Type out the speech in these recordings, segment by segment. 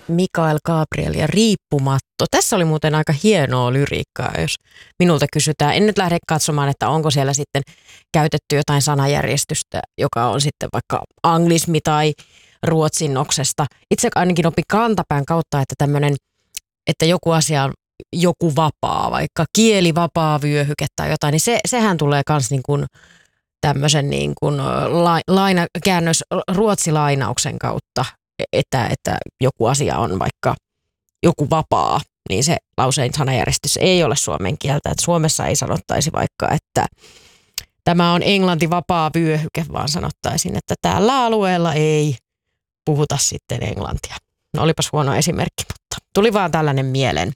Mikael Gabriel ja Riippumatto. Tässä oli muuten aika hienoa lyriikkaa, jos minulta kysytään. En nyt lähde katsomaan, että onko siellä sitten käytetty jotain sanajärjestystä, joka on sitten vaikka anglismi tai ruotsinnoksesta. Itse ainakin opin kantapään kautta, että tämmöinen, että joku asia on joku vapaa, vaikka kielivapaa vyöhyke tai jotain, niin sehän tulee myös niin kuin tämmöisen niin kuin käännös ruotsilainauksen kautta, että joku asia on vaikka joku vapaa, niin se lauseen sanajärjestys ei ole suomen kieltä. Että Suomessa ei sanottaisi vaikka, että tämä on Englanti vapaa vyöhyke, vaan sanottaisiin, että tällä alueella ei puhuta sitten englantia. No olipas huono esimerkki, mutta tuli vaan tällainen mieleen.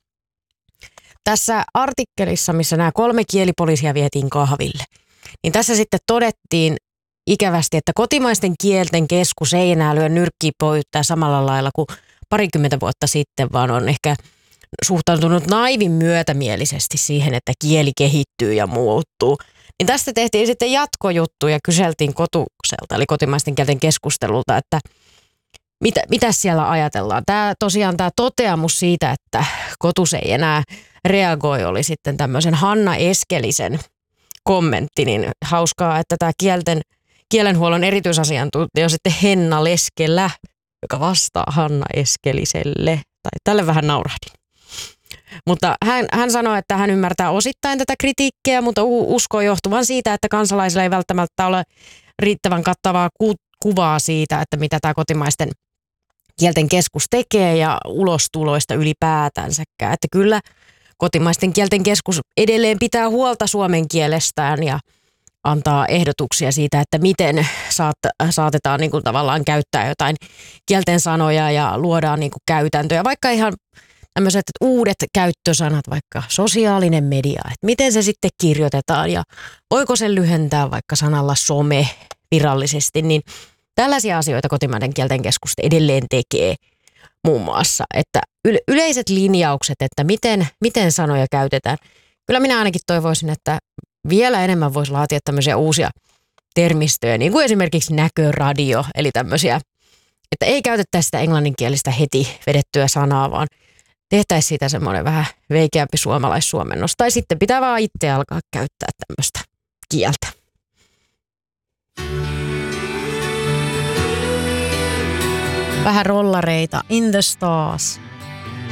Tässä artikkelissa, missä nämä 3 kielipoliisia vietiin kahville, niin tässä sitten todettiin ikävästi, että kotimaisten kielten keskus ei enää lyö nyrkkiä pöytää samalla lailla kuin parikymmentä vuotta sitten, vaan on ehkä suhtautunut naivin myötämielisesti siihen, että kieli kehittyy ja muuttuu. Niin tästä tehtiin sitten jatkojuttu ja kyseltiin Kotukselta, eli kotimaisten kielten keskustelulta, että mitä siellä ajatellaan. Tämä toteamus siitä, että Kotus ei enää reagoi, oli sitten tämmöisen Hanna Eskelisen kommentti, niin hauskaa, että tämä kielenhuollon erityisasiantuntija on sitten Henna Leskelä, joka vastaa Hanna Eskeliselle, tai tälle vähän naurahdin. Mutta hän sanoi, että hän ymmärtää osittain tätä kritiikkiä, mutta uskoo johtuvan siitä, että kansalaisilla ei välttämättä ole riittävän kattavaa kuvaa siitä, että mitä tämä kotimaisten kielten keskus tekee ja ulostuloista ylipäätänsäkään. Että kyllä kotimaisten kielten keskus edelleen pitää huolta suomen kielestään ja antaa ehdotuksia siitä, että miten saatetaan niin kuin tavallaan käyttää jotain kielten sanoja ja luodaan niin kuin käytäntöjä. Vaikka ihan tämmöiset uudet käyttösanat, vaikka sosiaalinen media, että miten se sitten kirjoitetaan ja voiko se lyhentää vaikka sanalla some virallisesti, niin tällaisia asioita kotimainen kielten keskus edelleen tekee muun muassa, että yleiset linjaukset, että miten sanoja käytetään. Kyllä minä ainakin toivoisin, että vielä enemmän voisi laatia tämmöisiä uusia termistöjä, niin kuin esimerkiksi näköradio, eli tämmöisiä, että ei käytettäisi sitä englanninkielistä heti vedettyä sanaa, vaan tehtäisiin siitä semmoinen vähän veikeämpi suomalaissuomennos. Tai sitten pitää vaan itse alkaa käyttää tämmöistä kieltä. Vähän rollareita. In the Stars.